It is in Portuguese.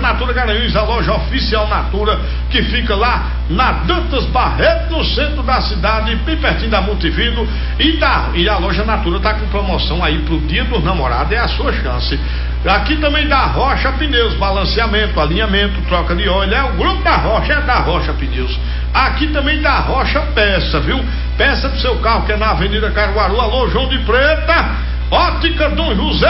Natura Garanhuns, a loja oficial Natura, que fica lá na Dantas Barreto, no centro da cidade, bem pertinho da Multivido. E a loja Natura tá com promoção aí pro Dia dos Namorados, é a sua chance. Aqui também da Rocha Pneus, balanceamento, alinhamento, troca de óleo, é o grupo da Rocha, é da Rocha Pneus. Aqui também da Rocha Peça, viu? Peça pro seu carro, que é na Avenida Caruaru. Alô, João de Preta, Ótica Dom José,